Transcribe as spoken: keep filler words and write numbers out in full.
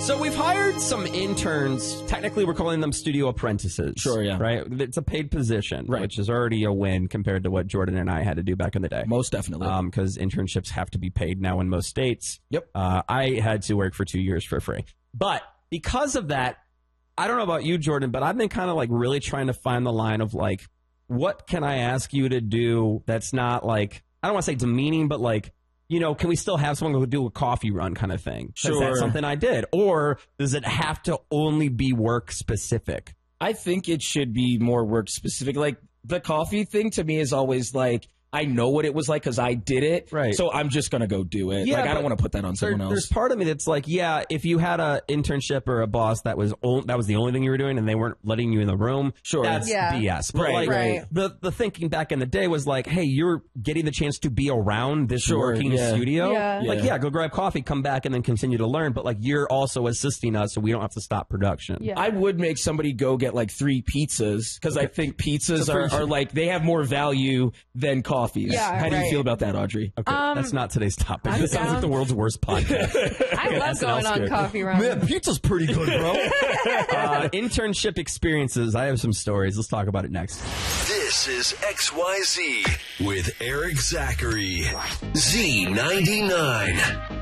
So we've hired some interns. Technically, we're calling them studio apprentices. Sure, yeah. Right? It's a paid position, right. which is already a win compared to what Jordan and I had to do back in the day. Most definitely. Because um, internships have to be paid now in most states. Yep. Uh, I had to work for two years for free. But because of that, I don't know about you, Jordan, but I've been kind of like really trying to find the line of like, what can I ask you to do that's not like, I don't want to say demeaning, but like, you know, can we still have someone who do a coffee run kind of thing? Sure. That's something I did. Or does it have to only be work specific? I think it should be more work specific. Like the coffee thing to me is always like, I know what it was like because I did it. Right. So I'm just going to go do it. Yeah, like I don't want to put that on someone there, else. There's part of me that's like, yeah, if you had an internship or a boss that was o- that was the only thing you were doing and they weren't letting you in the room, sure, that's yeah. B S. But right, like, right. The, the thinking back in the day was like, hey, you're getting the chance to be around this sure, working yeah. studio. Yeah. Like, yeah. yeah, go grab coffee, come back, and then continue to learn. But like, you're also assisting us so we don't have to stop production. Yeah. I would make somebody go get like three pizzas because I think pizzas are, are like, they have more value than coffees. Yeah, How do right. you feel about that, Audrey? Okay, Um, that's not today's topic. I'm This sounds down. like the world's worst podcast. I love S N L going on script. coffee runs. pizza's pretty good, bro. uh, internship experiences. I have some stories. Let's talk about it next. This is X Y Z with Eric Zachary. Z ninety-nine.